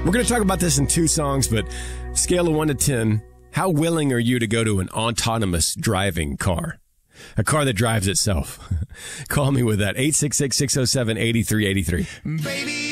We're going to talk about this in 2 songs, but scale of 1 to 10, how willing are you to go to an autonomous driving car? A car that drives itself. Call me with that. 866-607-8383. Baby,